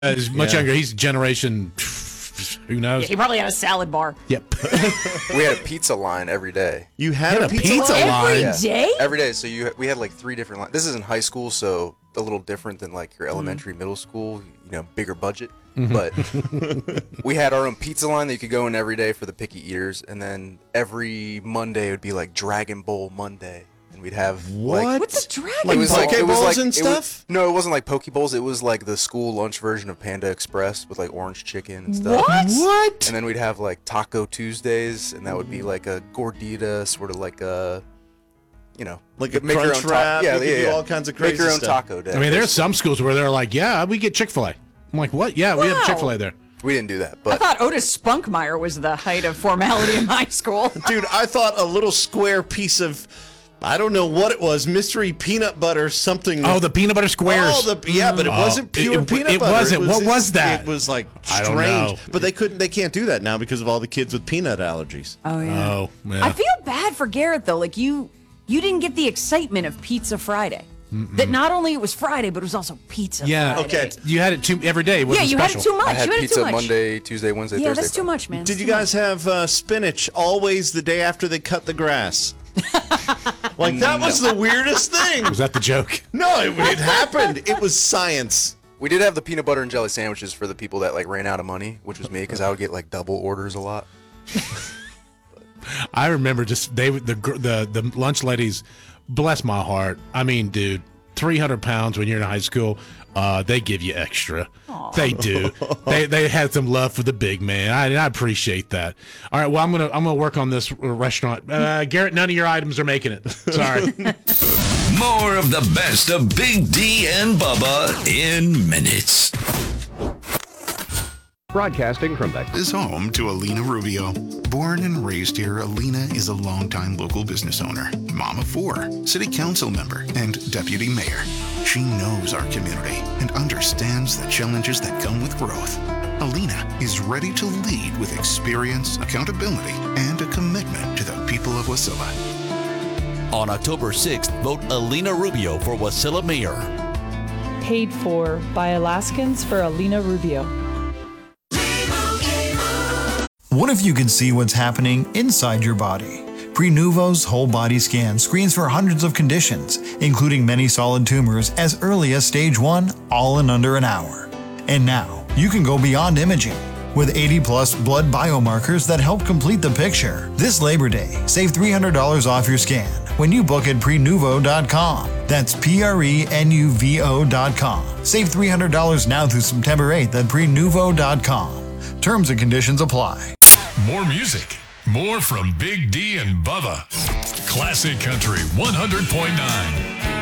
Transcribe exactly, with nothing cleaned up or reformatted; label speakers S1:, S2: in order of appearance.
S1: Uh, he's much
S2: Yeah.
S1: younger. He's generation, who knows?
S3: Yeah, he probably had a salad bar.
S1: Yep.
S4: We had a pizza line every day.
S2: You had,
S1: Had
S2: a
S1: a
S2: pizza,
S1: pizza
S2: line?
S1: line?
S3: Every
S4: Yeah.
S3: day?
S4: Every day. So you we had like three different lines. This is in high school, so a little different than like your elementary, middle school. You know, bigger budget. But we had our own pizza line that you could go in every day for the picky eaters, and then every Monday it would be like Dragon Bowl Monday, and we'd have
S2: What?
S4: like.
S3: What's a dragon?
S2: Like
S4: It was
S3: Ball?
S4: like it was
S2: Pokeballs
S4: like
S2: and
S4: it was-
S2: stuff?
S4: no, it wasn't like Pokeballs. It was like the school lunch version of Panda Express with like orange chicken and stuff.
S3: What?
S1: What?
S4: And then we'd have like Taco Tuesdays, and that would be like a gordita, sort of like a, you know,
S2: Like
S4: you
S2: a
S4: could make your
S2: crunch
S4: own ta-
S2: wrap,
S4: Yeah,
S2: you could
S4: yeah,
S2: do
S4: yeah.
S2: all kinds of
S4: Make
S2: crazy
S4: your own
S2: stuff.
S4: taco day.
S1: I mean, there's some schools where they're like, yeah, we get Chick-fil-A. I'm like, what? Yeah, we have
S3: Wow.
S1: Chick-fil-A there.
S4: We didn't do that,
S3: I
S4: but
S3: thought Otis Spunkmeyer was the height of formality in my school.
S2: Dude, I thought a little square piece of, I don't know what it was, mystery peanut butter, something.
S1: Oh, the peanut butter squares.
S2: Oh, the yeah, but it
S1: Oh,
S2: wasn't pure
S1: it-
S2: peanut
S1: it
S2: butter.
S1: wasn't. What was that?
S2: It was like
S1: I
S2: strange.
S1: don't know.
S2: But they couldn't. They can't do that now because of all the kids with peanut allergies.
S3: Oh yeah.
S1: Oh, yeah.
S3: I feel bad for Garrett though. Like you, you didn't get the excitement of Pizza Friday. That not only it was Friday, but it was also Pizza.
S1: yeah.
S3: Friday.
S2: Okay.
S1: You had it too every day. It
S3: Yeah,
S1: wasn't
S3: you
S1: special.
S3: had it too much.
S4: I had
S3: you had it
S4: pizza
S3: too much.
S4: Monday, Tuesday, Wednesday,
S3: Yeah,
S4: Thursday.
S3: that's too much, man.
S2: Did
S3: That's
S2: you
S3: too
S2: guys have uh, spinach always the day after they cut the grass? Like that was the weirdest thing.
S1: Was that the joke?
S2: No, it, it happened. It was science.
S4: We did have the peanut butter and jelly sandwiches for the people that like ran out of money, which was me, because I would get like double orders a lot.
S1: I remember just they would- the gr- the the lunch ladies, bless my heart. I mean, dude, three hundred pounds when you're in high school, uh, they give you extra. They do. they they had some love for the big man. I, I appreciate that. All right, well, I'm gonna I'm gonna work on this restaurant. Uh, Garrett, none of your items are making it. Sorry.
S5: More of the best of Big D and Bubba in minutes.
S6: Broadcasting from the
S7: Is home to Alina Rubio. Born and raised here, Alina is a longtime local business owner, mom of four, city council member, and deputy mayor. She knows our community and understands the challenges that come with growth. Alina is ready to lead with experience, accountability, and a commitment to the people of Wasilla.
S8: On October sixth, vote Alina Rubio for Wasilla Mayor.
S9: Paid for by Alaskans for Alina Rubio.
S10: What if you could see what's happening inside your body? Prenuvo's whole body scan screens for hundreds of conditions, including many solid tumors as early as stage one, all in under an hour. And now, you can go beyond imaging. With eighty plus blood biomarkers that help complete the picture. This Labor Day, save three hundred dollars off your scan when you book at prenuvo dot com. That's P R E N U V O dot com. Save three hundred dollars now through September eighth at prenuvo dot com. Terms and conditions apply.
S11: More music, more from Big D and Bubba. Classic Country one hundred point nine.